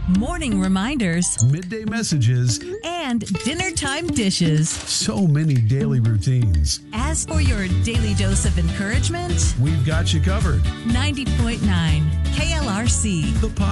morning reminders, midday messages, and dinner time dishes. so many daily routines. As for your daily dose of encouragement, We've got you covered. 90.9 KLRC. The